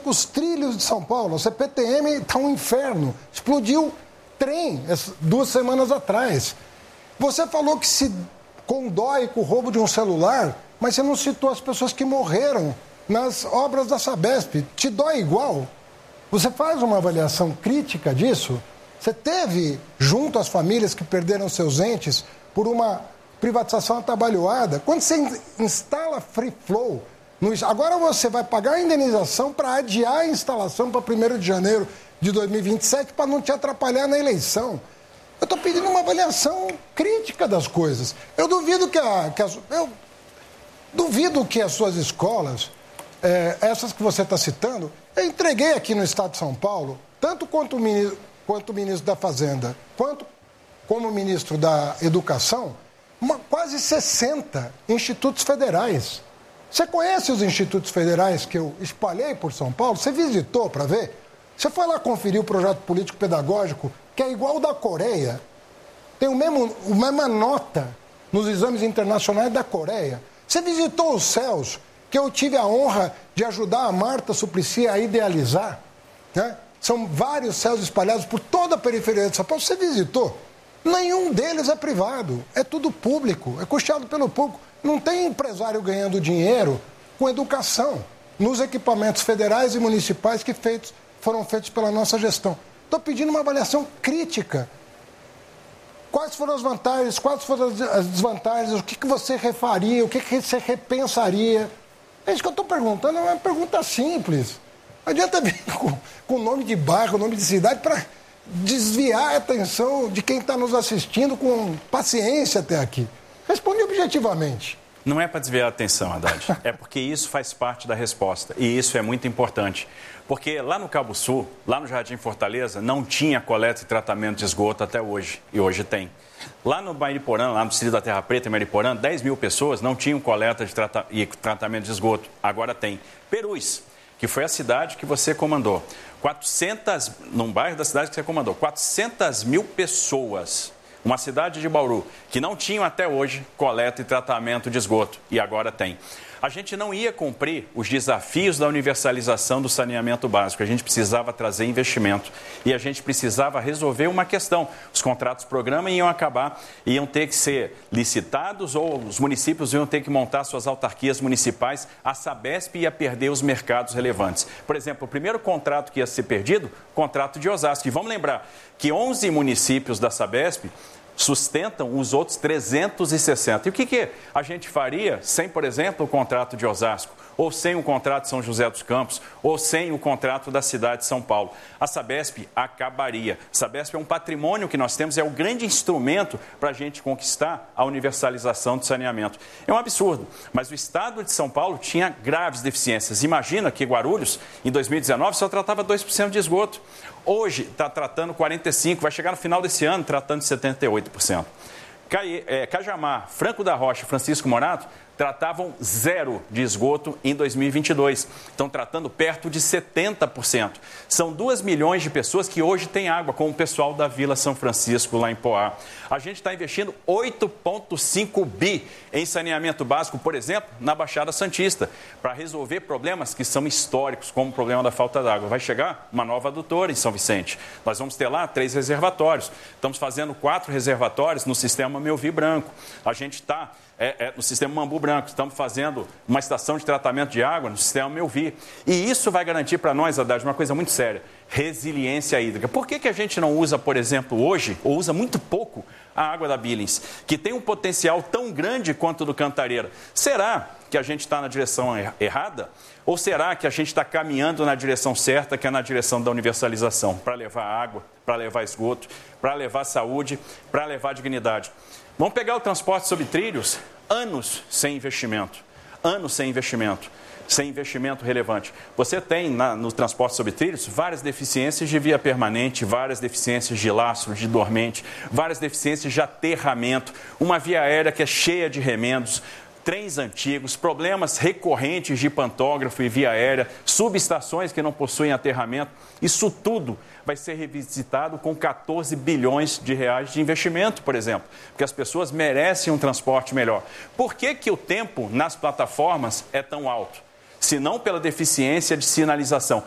com os trilhos de São Paulo. A CPTM está um inferno. Explodiu trem 2 semanas atrás. Você falou que se condói com o roubo de um celular, mas você não citou as pessoas que morreram nas obras da Sabesp. Te dói igual? Você faz uma avaliação crítica disso? Você teve junto às famílias que perderam seus entes por uma privatização atabalhoada? Quando você instala Free Flow, agora você vai pagar a indenização para adiar a instalação para 1º de janeiro de 2027 para não te atrapalhar na eleição. Eu estou pedindo uma avaliação crítica das coisas. Eu duvido que as suas escolas, essas que você está citando, eu entreguei aqui no Estado de São Paulo, tanto quanto o ministro da Fazenda, quanto como ministro da Educação, quase 60 institutos federais. Você conhece os institutos federais que eu espalhei por São Paulo? Você visitou para ver? Você foi lá conferir o projeto político-pedagógico, que é igual ao da Coreia. Tem a mesma nota nos exames internacionais da Coreia. Você visitou os céus, que eu tive a honra de ajudar a Marta Suplicy a idealizar, né? São vários céus espalhados por toda a periferia de São Paulo. Você visitou? Nenhum deles é privado, é tudo público, é custeado pelo público. Não tem empresário ganhando dinheiro com educação nos equipamentos federais e municipais que foram feitos pela nossa gestão. Estou pedindo uma avaliação crítica. Quais foram as vantagens, quais foram as desvantagens, o que você refaria, o que você repensaria? É isso que eu estou perguntando, é uma pergunta simples. Não adianta vir com nome de bairro, nome de cidade, para desviar a atenção de quem está nos assistindo com paciência até aqui. Responde objetivamente. Não é para desviar a atenção, Haddad. É porque isso faz parte da resposta. E isso é muito importante. Porque lá no Cabo Sul, lá no Jardim Fortaleza, não tinha coleta e tratamento de esgoto até hoje. E hoje tem. Lá no Mariporã, lá no distrito da Terra Preta, em Mariporã, 10 mil pessoas não tinham coleta e tratamento de esgoto. Agora tem. Perus, que foi a cidade que você comandou. 400, num bairro da cidade que você comandou, 400 mil pessoas, uma cidade de Bauru, que não tinham até hoje coleta e tratamento de esgoto, e agora tem. A gente não ia cumprir os desafios da universalização do saneamento básico. A gente precisava trazer investimento e a gente precisava resolver uma questão. Os contratos-programa iam ter que ser licitados ou os municípios iam ter que montar suas autarquias municipais. A Sabesp ia perder os mercados relevantes. Por exemplo, o primeiro contrato que ia ser perdido, contrato de Osasco. E vamos lembrar que 11 municípios da Sabesp sustentam os outros 360. E o que a gente faria sem, por exemplo, o contrato de Osasco, ou sem o contrato de São José dos Campos, ou sem o contrato da cidade de São Paulo? A Sabesp acabaria. A Sabesp é um patrimônio que nós temos, é o grande instrumento para a gente conquistar a universalização do saneamento. É um absurdo, mas o estado de São Paulo tinha graves deficiências. Imagina que Guarulhos, em 2019, só tratava 2% de esgoto. Hoje está tratando 45%, vai chegar no final desse ano tratando de 78%. Cajamar, Franco da Rocha e Francisco Morato tratavam 0 de esgoto em 2022. Estão tratando perto de 70%. São 2 milhões de pessoas que hoje têm água, como o pessoal da Vila São Francisco, lá em Poá. A gente está investindo 8,5 bi em saneamento básico, por exemplo, na Baixada Santista, para resolver problemas que são históricos, como o problema da falta d'água. Vai chegar uma nova adutora em São Vicente. Nós vamos ter lá 3 reservatórios. Estamos fazendo 4 reservatórios no sistema Melvi Branco. A gente está no sistema Mambu Branco. Estamos fazendo uma estação de tratamento de água no sistema Melvi. E isso vai garantir para nós, Haddad, uma coisa muito séria: resiliência hídrica. Por que a gente não usa, por exemplo, hoje, ou usa muito pouco, a água da Billings, que tem um potencial tão grande quanto do Cantareira? Será que a gente está na direção errada? Ou será que a gente está caminhando na direção certa, que é na direção da universalização, para levar água, para levar esgoto, para levar saúde, para levar dignidade? Vamos pegar o transporte sobre trilhos, anos sem investimento, sem investimento relevante. Você tem no transporte sobre trilhos várias deficiências de via permanente, várias deficiências de lastro, de dormente, várias deficiências de aterramento, uma via aérea que é cheia de remendos, trens antigos, problemas recorrentes de pantógrafo e via aérea, subestações que não possuem aterramento. Isso tudo vai ser revisitado com 14 bilhões de reais de investimento, por exemplo, porque as pessoas merecem um transporte melhor. Por que o tempo nas plataformas é tão alto? Se não pela deficiência de sinalização.